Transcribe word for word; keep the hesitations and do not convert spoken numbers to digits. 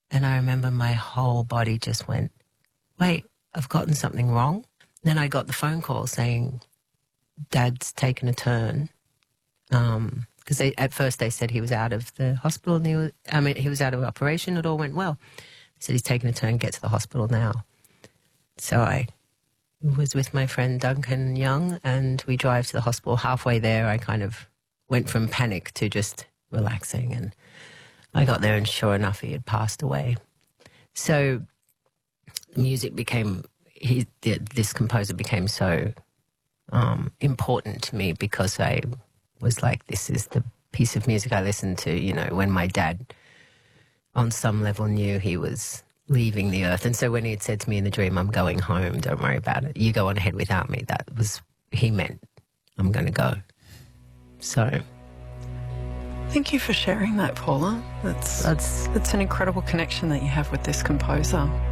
And I remember my whole body just went, wait, I've gotten something wrong. Then I got the phone call saying, Dad's taken a turn. Um, because at first they said he was out of the hospital. And he was, I mean, he was out of operation. It all went well. They said he's taken a turn, get to the hospital now. So I was with my friend Duncan Young, and we drive to the hospital. Halfway there, I kind of went from panic to just relaxing, and I got there, and sure enough, he had passed away. So the music became, he, this composer became so um, important to me, because I was like, this is the piece of music I listened to, you know, when my dad on some level knew he was leaving the earth. And so when he had said to me in the dream, I'm going home, don't worry about it, you go on ahead without me, that was, he meant I'm going to go. So thank you for sharing that, Paula. That's, that's that's an incredible connection that you have with this composer.